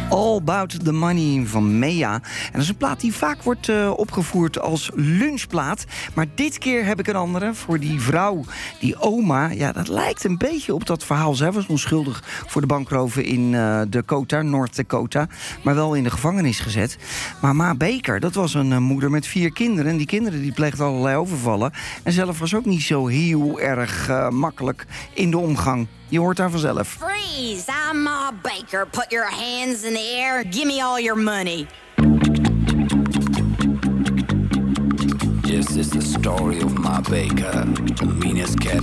All About the Money van Mea. En dat is een plaat die vaak wordt opgevoerd als lunchplaat. Maar dit keer heb ik een andere voor die vrouw, die oma. Ja, dat lijkt een beetje op dat verhaal. Zij was onschuldig voor de bankroven in Dakota, North Dakota. Maar wel in de gevangenis gezet. Maar Ma Baker, dat was een moeder met 4 kinderen. En die kinderen die pleegden allerlei overvallen. En zelf was ook niet zo heel erg makkelijk in de omgang. Je hoort daar vanzelf. Freeze! I'm Ma Baker. Put your hands in the air. Give me all your money. This is the story of Ma Baker, the meanest cat